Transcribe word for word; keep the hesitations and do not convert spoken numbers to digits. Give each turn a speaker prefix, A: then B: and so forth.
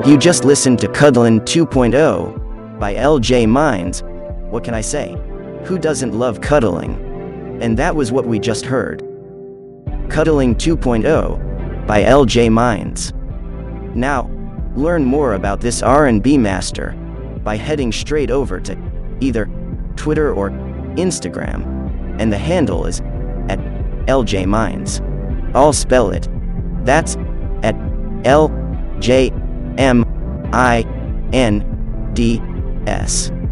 A: You just listened to Cuddlin' two point oh by L J Minds. What can I say? Who doesn't love cuddling? And that was what we just heard. Cuddling two point oh by L J Minds. Now, learn more about this R and B master by heading straight over to either Twitter or Instagram, and the handle is at L J Minds. I'll spell it. That's at L J M I N D S.